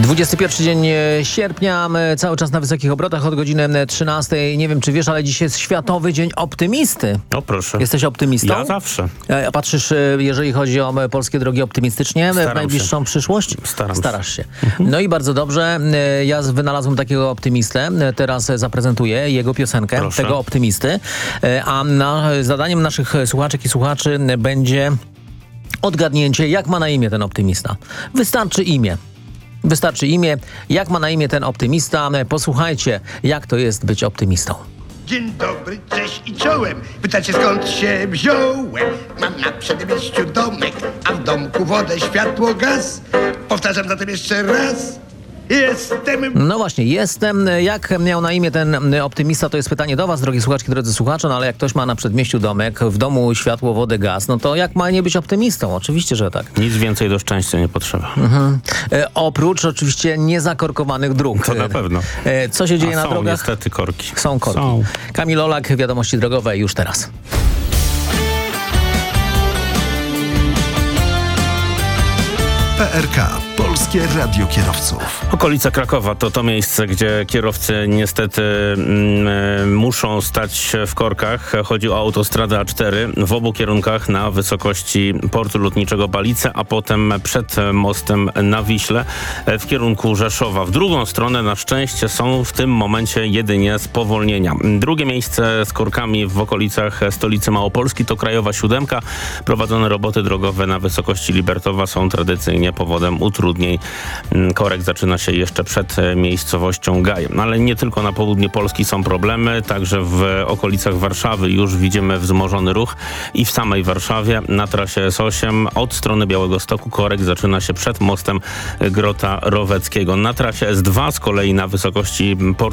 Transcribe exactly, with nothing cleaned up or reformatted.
dwudziesty pierwszy dzień sierpnia, cały czas na wysokich obrotach od godziny trzynastej. Nie wiem, czy wiesz, ale dziś jest Światowy Dzień Optymisty. O proszę. Jesteś optymistą? Ja zawsze. A patrzysz, jeżeli chodzi o polskie drogi, optymistycznie Staram w najbliższą się. przyszłość? Staram Starasz się. się. No i bardzo dobrze. Ja wynalazłem takiego optymistę. Teraz zaprezentuję jego piosenkę, Proszę. tego optymisty. A na, zadaniem naszych słuchaczek i słuchaczy będzie odgadnięcie, jak ma na imię ten optymista. Wystarczy imię. Wystarczy imię. Jak ma na imię ten optymista? Posłuchajcie, jak to jest być optymistą. Dzień dobry, cześć i czołem. Pytacie, skąd się wziąłem? Mam na przedmieściu domek, a w domku wodę, światło, gaz. Powtarzam zatem jeszcze raz. Jestem... No właśnie, jestem. Jak miał na imię ten optymista, to jest pytanie do was, drogie słuchaczki, drodzy słuchacze, no ale jak ktoś ma na przedmieściu domek, w domu światło, wodę, gaz, no to jak ma nie być optymistą? Oczywiście, że tak. Nic więcej do szczęścia nie potrzeba. Mhm. E, oprócz oczywiście niezakorkowanych dróg. To na pewno. E, co się dzieje A na są drogach? niestety korki. Są korki. Są. Kamil Olak, Wiadomości drogowe już teraz. P R K. Polskie Radio Kierowców. Okolica Krakowa to to miejsce, gdzie kierowcy niestety mm, muszą stać w korkach. Chodzi o autostradę A cztery w obu kierunkach na wysokości portu lotniczego Balice, a potem przed mostem na Wiśle w kierunku Rzeszowa. W drugą stronę na szczęście są w tym momencie jedynie spowolnienia. Drugie miejsce z korkami w okolicach stolicy Małopolski to Krajowa Siódemka. Prowadzone roboty drogowe na wysokości Libertowa są tradycyjnie powodem utrudnień. Korek zaczyna się jeszcze przed miejscowością Gaj. Ale nie tylko na południu Polski są problemy, także w okolicach Warszawy już widzimy wzmożony ruch i w samej Warszawie na trasie S osiem od strony Białegostoku korek zaczyna się przed mostem Grota Roweckiego. Na trasie S dwa z kolei na wysokości portu